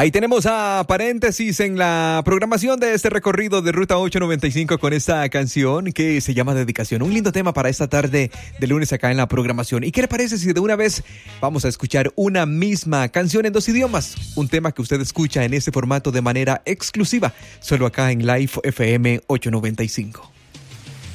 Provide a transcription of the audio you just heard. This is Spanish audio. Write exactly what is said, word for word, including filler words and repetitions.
Ahí tenemos a paréntesis en la programación de este recorrido de Ruta ocho noventa y cinco con esta canción que se llama Dedicación. Un lindo tema para esta tarde de lunes acá en la programación. ¿Y qué le parece si de una vez vamos a escuchar una misma canción en dos idiomas? Un tema que usted escucha en este formato de manera exclusiva, solo acá en Live F M ocho noventa y cinco.